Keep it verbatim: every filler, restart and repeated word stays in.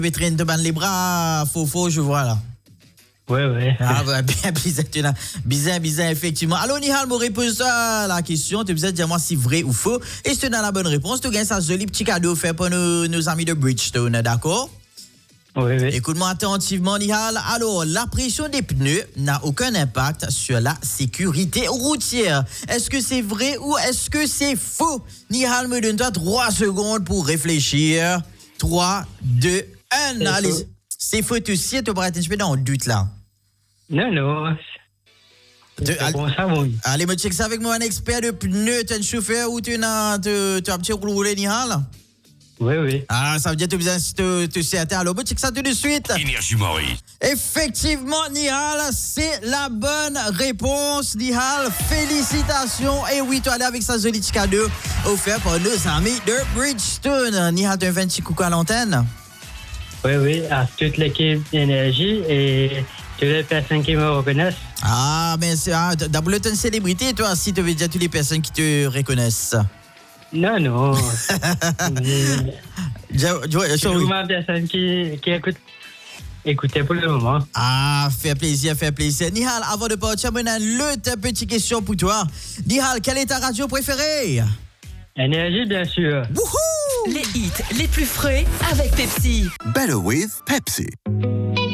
Pétrine te bande les bras, faux, faux, je vois là. Ouais, ouais. Ah, bah, bien bizarre, tu l'as. Bizarre, bizarre, effectivement. Alors, Nihal, me réponse à la question. Tu besoin de dire moi si vrai ou faux. Et si tu as la bonne réponse, tu gagnes ça joli petit cadeau fait pour nos, nos amis de Bridgestone, d'accord? Oui, oui. Écoute-moi attentivement, Nihal. Alors, la pression des pneus n'a aucun impact sur la sécurité routière. Est-ce que c'est vrai ou est-ce que c'est faux? Nihal, me donne-toi trois secondes pour réfléchir. trois, deux, un. C'est Allez, faux. c'est faux aussi. Tu pourrais être un peu dans le doute là. Non, non. De- C'est bon, ça, oui. Allez, me check ça avec moi, un expert de pneus. Tu es un chauffeur ou tu as un petit roulé, Nihal? Oui, oui. Ah, ça veut dire que tu as besoin de te certain. Alors, me check ça tout de suite. Énergie Maurice. Effectivement, Nihal, c'est la bonne réponse. Nihal, félicitations. Et oui, tu es allé avec sa jolie petit cadeau offert par nos amis de Bridgestone. Nihal, tu as un petit coucou à l'antenne. Oui, oui. À toute l'équipe d'énergie et toutes les personnes qui me reconnaissent. Ah, mais c'est ah, d'abord, tu es une célébrité, toi, si tu veux dire toutes les personnes qui te reconnaissent. Non, non. Je- je- C'est je- oui. vraiment personne qui, qui écoute. Écoutez pour le moment. Ah, fait plaisir, fait plaisir. Nihal, avant de partir, maintenant, le ta petite question pour toi. Nihal, quelle est ta radio préférée? Énergie, bien sûr. Wouhou! Les hits les plus frais avec Pepsi. Better with Pepsi.